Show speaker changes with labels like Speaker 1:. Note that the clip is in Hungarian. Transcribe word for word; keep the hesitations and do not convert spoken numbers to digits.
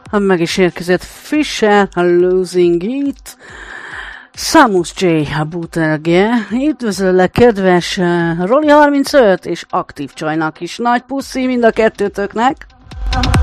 Speaker 1: Meg is érkezett Fisher, a Losing It. Samus J, a booterge. Üdvözöllek, kedves uh, Roli harmincöt és aktív csajnak is. Nagy puszi mind a kettőtöknek.